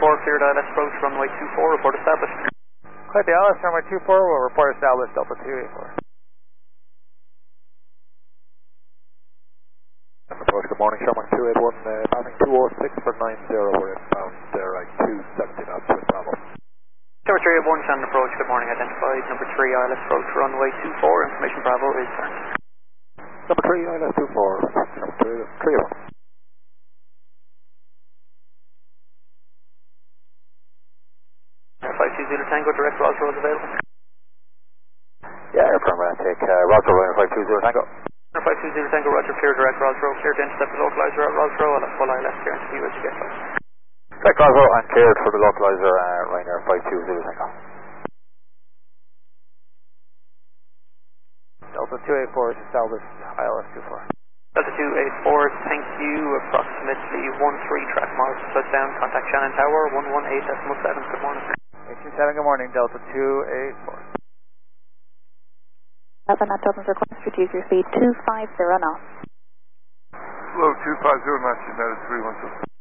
cleared ILS approach, runway 24, report established. Cleared the ILS, runway 24, will report established, Delta 284. Approach, good morning, Sherman 281, passing 206 for 90, we're inbound, right 270 knots with Bravo. Sherman 381, Shannon approach, good morning, identified, number 3 ILS approach, runway 24, information Bravo is turned. Number 3 ILS 24, Sherman 381. Five two Zulu Tango, direct Roswell is available. Yeah, airframe, take Roswell, 520 Tango. 520 Tango, Roger, clear direct Roswell, clear to intercept the localizer at Roswell, I'll have full ILS clearance to you as you get close. Direct Roswell, I'm cleared for the localizer, Ryanair 520 Tango. Delta 284 is established, ILS 24. Delta 284, thank you, approximately 13 track miles to touchdown, contact Shannon Tower, 118.7, good morning. 187, good morning, Delta 284. Alpha Nat Dublin request, reduce your speed 250 knots. Hello, 250 knots, United 317.